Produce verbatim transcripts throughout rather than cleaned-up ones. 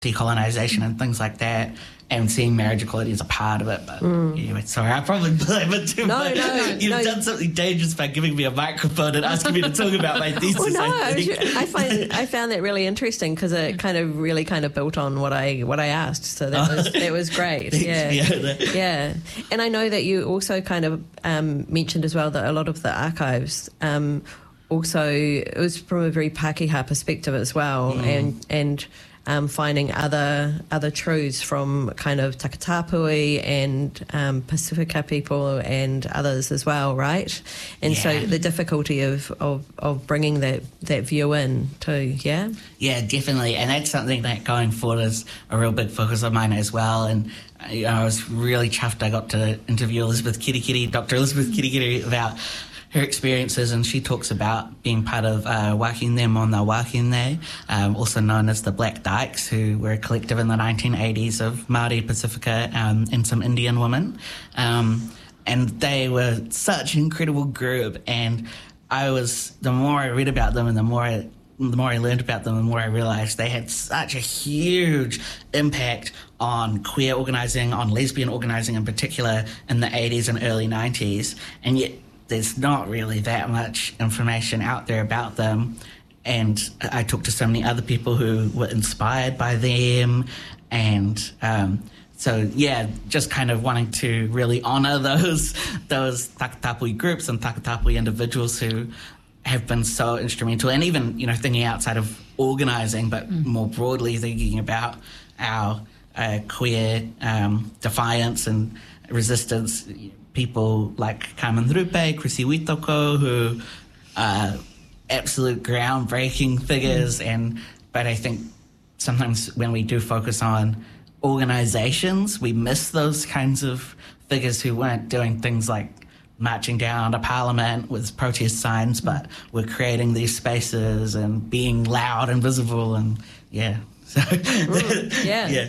decolonisation and things like that, and seeing marriage equality as a part of it. But mm. anyway, sorry, I probably blame it too no, much. No, You've no. done something dangerous by giving me a microphone and asking me to talk about my thesis. Well, no, I, think. I find I found that really interesting because it kind of really kind of built on what I what I asked. So that was that was great. Yeah, yeah, yeah. And I know that you also kind of um, mentioned as well that a lot of the archives. Um, also, it was from a very Pākehā perspective as well, mm. and and. Um, finding other other truths from kind of Takatapui and um, Pacifica people and others as well, right? And yeah. so the difficulty of, of, of bringing that, that view in too, yeah? Yeah, definitely. And that's something that going forward is a real big focus of mine as well. And you know, I was really chuffed I got to interview Elizabeth Kirikiri, Doctor Elizabeth Kirikiri, about her experiences, and she talks about being part of uh, Wakine Mona Wakine, um, also known as the Black Dykes, who were a collective in the nineteen eighties of Māori, Pacifica, um, and some Indian women. Um, and they were such an incredible group, and I was, the more I read about them and the more I the more I learned about them, the more I realised they had such a huge impact on queer organising, on lesbian organising in particular, in the eighties and early nineties, and yet there's not really that much information out there about them. And I talked to so many other people who were inspired by them. And um, so, yeah, just kind of wanting to really honour those those Takatapui groups and Takatapui individuals who have been so instrumental. And even, you know, thinking outside of organising, but mm. more broadly thinking about our uh, queer um, defiance and resistance. People like Carmen Rupe, Chrissy Witoko, who are absolute groundbreaking figures. Mm. And but I think sometimes when we do focus on organisations, we miss those kinds of figures who weren't doing things like marching down to Parliament with protest signs, but were creating these spaces and being loud and visible. And yeah, so mm, yeah, yeah,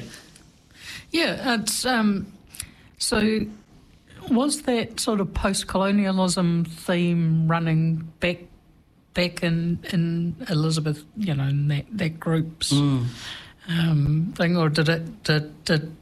yeah. It's um, so. Was that sort of post-colonialism theme running back back in, in Elizabeth, you know, in that, that group's mm. um, thing, or did it did, did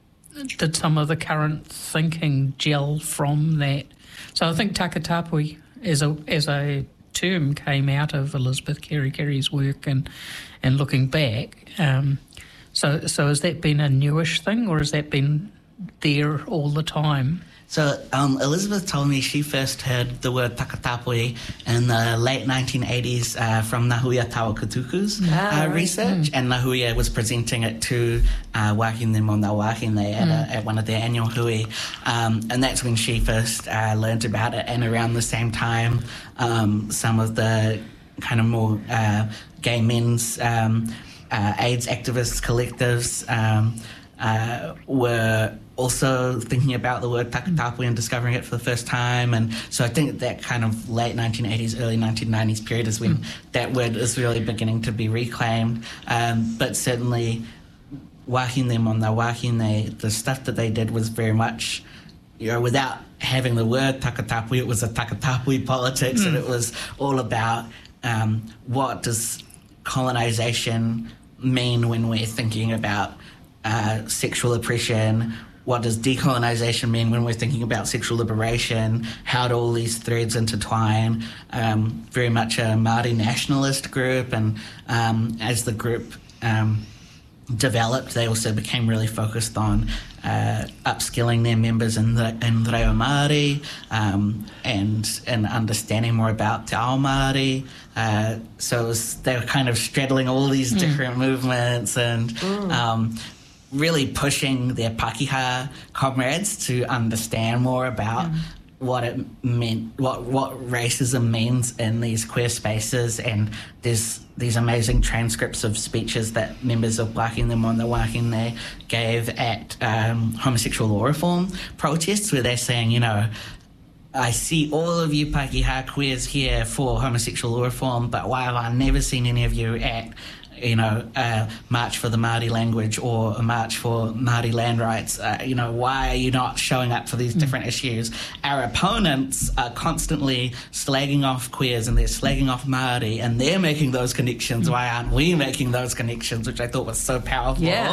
did some of the current thinking gel from that? So I think Takatapui as a as a term came out of Elizabeth Kirikiri's work and and looking back. Um, so so has that been a newish thing, or has that been there all the time? So um, Elizabeth told me she first heard the word Takatapui in the late nineteen eighties uh, from Nahuia Tawakatuku's ah, uh, right. research, mm. and Nahuia was presenting it to uh, Wakine Mona Wakine at, mm. at one of their annual hui, um, and that's when she first uh, learned about it. And around the same time, um, some of the kind of more uh, gay men's um, uh, AIDS activists collectives um, uh, were also thinking about the word Takatapui and discovering it for the first time. And so I think that kind of late nineteen eighties, early nineteen nineties period is when mm. that word is really beginning to be reclaimed. Um, but certainly Wakine Mona Wakine, the stuff that they did was very much, you know, without having the word Takatapui, it was a Takatapui politics, mm. and it was all about um, what does colonisation mean when we're thinking about uh, sexual oppression. What does decolonisation mean when we're thinking about sexual liberation? How do all these threads intertwine? Um, very much a Māori nationalist group, and um, as the group um, developed, they also became really focused on uh, upskilling their members in the in Reo Māori um, and and understanding more about Te Ao Māori. Uh, so it was, they were kind of straddling all these mm. different movements and. Mm. Um, really pushing their Pākehā comrades to understand more about mm. what it meant, what what racism means in these queer spaces. And there's these amazing transcripts of speeches that members of Wakine Mona Wakine gave at um, homosexual law reform protests, where they're saying, you know, I see all of you Pākehā queers here for homosexual law reform, but why have I never seen any of you at you know, a march for the Māori language or a march for Māori land rights. Uh, you know, why are you not showing up for these different mm. issues? Our opponents are constantly slagging off queers and they're slagging off Māori and they're making those connections. Mm. Why aren't we making those connections, which I thought was so powerful. Yeah.